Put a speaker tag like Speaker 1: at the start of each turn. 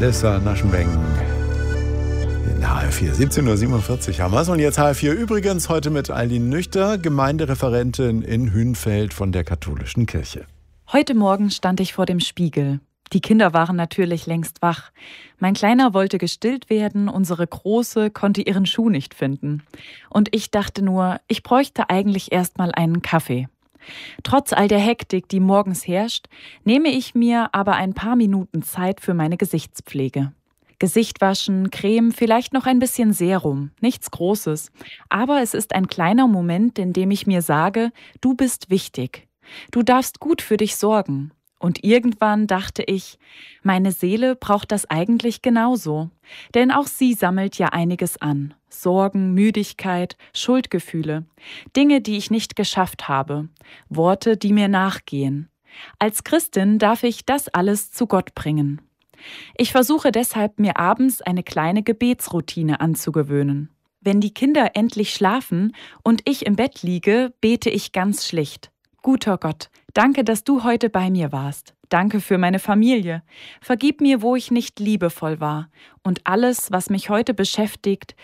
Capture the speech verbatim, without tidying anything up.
Speaker 1: Alessa Naschenbeng in H R vier. siebzehn Uhr siebenundvierzig haben wir es. Und jetzt H R vier übrigens heute mit Eileen Nüchter, Gemeindereferentin in Hünfeld von der katholischen Kirche.
Speaker 2: Heute Morgen stand ich vor dem Spiegel. Die Kinder waren natürlich längst wach. Mein Kleiner wollte gestillt werden, unsere Große konnte ihren Schuh nicht finden. Und ich dachte nur, ich bräuchte eigentlich erst mal einen Kaffee. Trotz all der Hektik, die morgens herrscht, nehme ich mir aber ein paar Minuten Zeit für meine Gesichtspflege. Gesicht waschen, Creme, vielleicht noch ein bisschen Serum, nichts Großes. Aber es ist ein kleiner Moment, in dem ich mir sage, du bist wichtig. Du darfst gut für dich sorgen. Und irgendwann dachte ich, meine Seele braucht das eigentlich genauso. Denn auch sie sammelt ja einiges an. Sorgen, Müdigkeit, Schuldgefühle. Dinge, die ich nicht geschafft habe. Worte, die mir nachgehen. Als Christin darf ich das alles zu Gott bringen. Ich versuche deshalb, mir abends eine kleine Gebetsroutine anzugewöhnen. Wenn die Kinder endlich schlafen und ich im Bett liege, bete ich ganz schlicht. Guter Gott, danke, dass du heute bei mir warst. Danke für meine Familie. Vergib mir, wo ich nicht liebevoll war. Und alles, was mich heute beschäftigt,